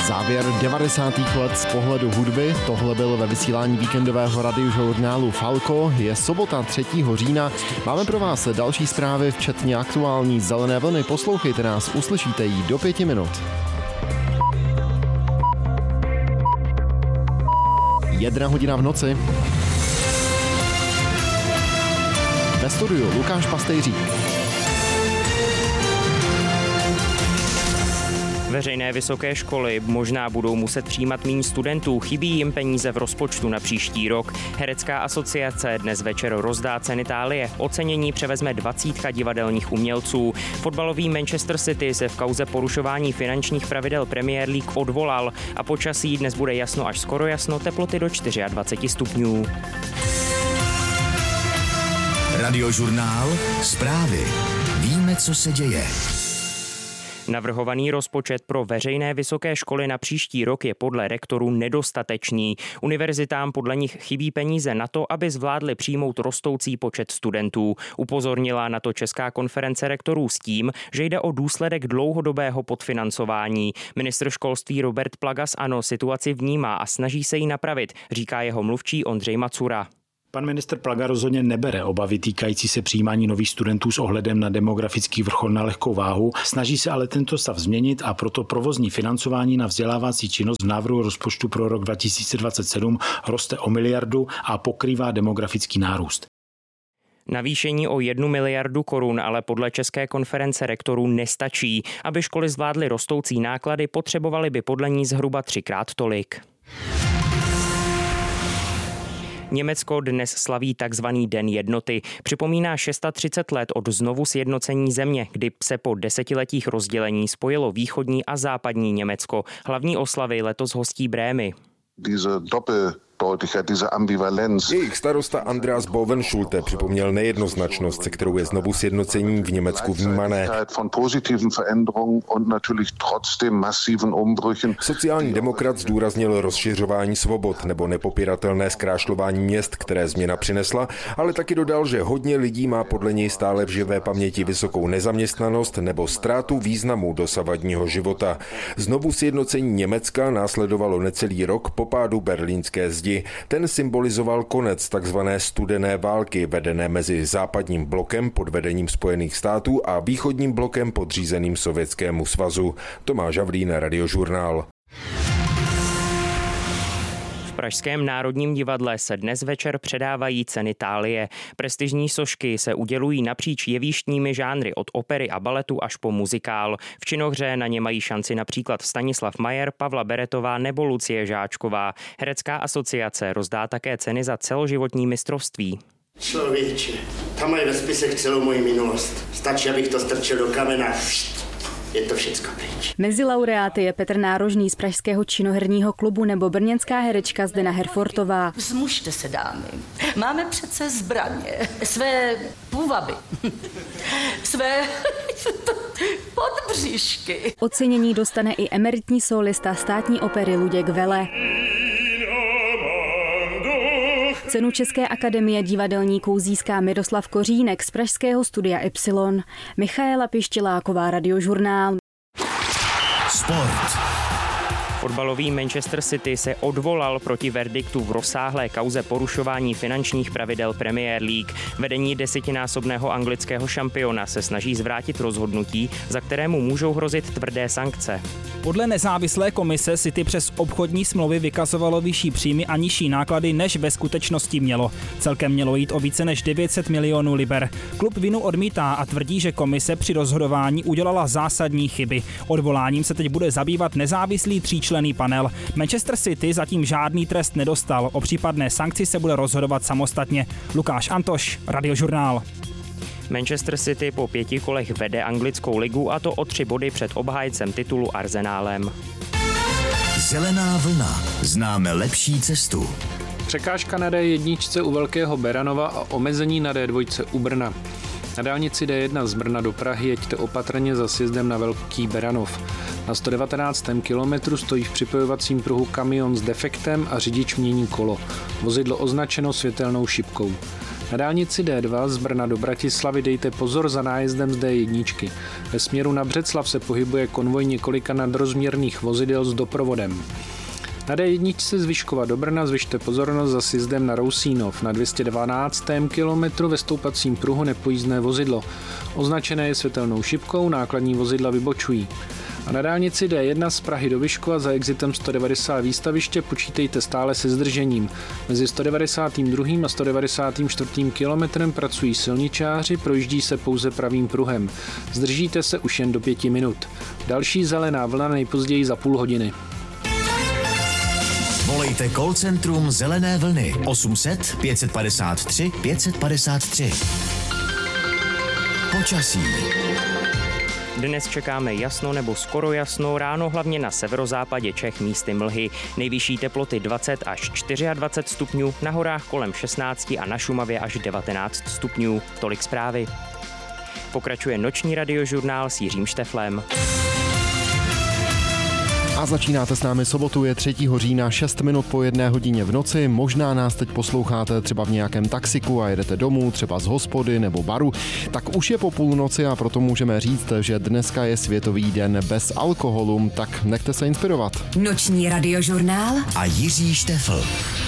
Závěr 90. let z pohledu hudby. Tohle byl ve vysílání víkendového radiožurnálu Falco. Je sobota 3. října. Máme pro vás další zprávy, včetně aktuální zelené vlny. Poslouchejte nás, uslyšíte ji do 5 minut. 1 hodina v noci. Ve studiu Lukáš Pastejřík. Veřejné vysoké školy možná budou muset přijímat méně studentů, chybí jim peníze v rozpočtu na příští rok. Herecká asociace dnes večer rozdá ceny Thálie. Ocenění převezme 20 divadelních umělců. Fotbalový Manchester City se v kauze porušování finančních pravidel Premier League odvolal a počasí dnes bude jasno až skoro jasno, teploty do 24 stupňů. Radiožurnál, zprávy. Víme, co se děje. Navrhovaný rozpočet pro veřejné vysoké školy na příští rok je podle rektorů nedostatečný. Univerzitám podle nich chybí peníze na to, aby zvládli přijmout rostoucí počet studentů. Upozornila na to Česká konference rektorů s tím, že jde o důsledek dlouhodobého podfinancování. Ministr školství Robert Plaga z ANO situaci vnímá a snaží se ji napravit, říká jeho mluvčí Ondřej Macura. Pan ministr Plaga rozhodně nebere obavy týkající se přijímání nových studentů s ohledem na demografický vrchol na lehkou váhu. Snaží se ale tento stav změnit a proto provozní financování na vzdělávací činnost v návrhu rozpočtu pro rok 2027 roste o 1 miliardu a pokrývá demografický nárůst. Navýšení o 1 miliardu korun ale podle České konference rektorů nestačí. Aby školy zvládly rostoucí náklady, potřebovaly by podle ní zhruba 3x tolik. Německo dnes slaví takzvaný Den jednoty. Připomíná 630 let od znovu sjednocení země, kdy se po desetiletích rozdělení spojilo východní a západní Německo. Hlavní oslavy letos hostí Brémy. Jejich starosta Andreas Bovenschulte připomněl nejednoznačnost, se kterou je znovu sjednocení v Německu vnímané. Sociální demokrat zdůraznil rozšiřování svobod nebo nepopiratelné zkrášlování měst, které změna přinesla, ale taky dodal, že hodně lidí má podle něj stále v živé paměti vysokou nezaměstnanost nebo ztrátu významu dosavadního života. Znovu sjednocení Německa následovalo necelý rok po pádu berlínské zdi. Ten symbolizoval konec takzvané studené války vedené mezi západním blokem pod vedením Spojených států a východním blokem podřízeným Sovětskému svazu. Tomáš Havlín, Radiožurnál. V Pražském národním divadle se dnes večer předávají ceny Thálie. Prestižní sošky se udělují napříč jevištními žánry od opery a baletu až po muzikál. V činohře na ně mají šanci například Stanislav Majer, Pavla Beretová nebo Lucie Žáčková. Herecká asociace rozdá také ceny za celoživotní mistrovství. Člověče, tam mají ve spisech celou moji minulost. Stačí, abych to strčil do kamena. Je to všecko pryč. Mezi laureáty je Petr Nárožný z Pražského činoherního klubu nebo brněnská herečka Zdena Herfortová. Vzmužte se, dámy. Máme přece zbraně, své půvaby, své podbříšky. Ocenění dostane i emeritní solista státní opery Luděk Vele. Cenu České akademie divadelníků získá Miroslav Kořínek z pražského studia Y. Michaela Pištěláková, Radiožurnál. Sport. Fotbalový Manchester City se odvolal proti verdiktu v rozsáhlé kauze porušování finančních pravidel Premier League. Vedení 10násobného anglického šampiona se snaží zvrátit rozhodnutí, za kterému můžou hrozit tvrdé sankce. Podle nezávislé komise City přes obchodní smlouvy vykazovalo vyšší příjmy a nižší náklady, než ve skutečnosti mělo. Celkem mělo jít o více než 900 milionů liber. Klub vinu odmítá a tvrdí, že komise při rozhodování udělala zásadní chyby. Odvoláním se teď bude zabývat nezávislý tříčlenný panel. Manchester City zatím žádný trest nedostal. O případné sankci se bude rozhodovat samostatně. Lukáš Antoš, Radiožurnál. Manchester City po 5 kolech vede anglickou ligu, a to o 3 body před obhájcem titulu Arsenálem. Zelená vlna. Známe lepší cestu. Překážka na D1 u Velkého Beranova a omezení na D2 u Brna. Na dálnici D1 z Brna do Prahy jeďte opatrně za sjezdem na Velký Beranov. Na 119. kilometru stojí v připojovacím pruhu kamion s defektem a řidič mění kolo. Vozidlo označeno světelnou šipkou. Na dálnici D2 z Brna do Bratislavy dejte pozor za nájezdem z D1. Ve směru na Břeclav se pohybuje konvoj několika nadrozměrných vozidel s doprovodem. Na D1 z Vyškova do Brna zvyšte pozornost za sjezdem na Rousínov. Na 212. kilometru ve stoupacím pruhu nepojízdné vozidlo. Označené je světelnou šipkou, nákladní vozidla vybočují. A na dálnici D1 z Prahy do Vyškova za exitem 190 výstaviště počítejte stále se zdržením. Mezi 192. a 194. kilometrem pracují silničáři, projíždí se pouze pravým pruhem. Zdržíte se už jen do 5 minut. Další zelená vlna nejpozději za půl hodiny. Volejte call centrum Zelené vlny 800 553 553. Počasí. Dnes čekáme jasno nebo skoro jasno, ráno hlavně na severozápadě Čech místy mlhy. Nejvyšší teploty 20 až 24 stupňů, na horách kolem 16 a na Šumavě až 19 stupňů. Tolik zprávy. Pokračuje noční radiožurnál s Jiřím Šteflem. A začínáte s námi sobotu, je 3. října, 6 minut po 1 hodině v noci. Možná nás teď posloucháte třeba v nějakém taxiku a jedete domů, třeba z hospody nebo baru. Tak už je po půlnoci a proto můžeme říct, že dneska je Světový den bez alkoholu. Tak nechte se inspirovat. Noční radiožurnál a Jiří Štefl.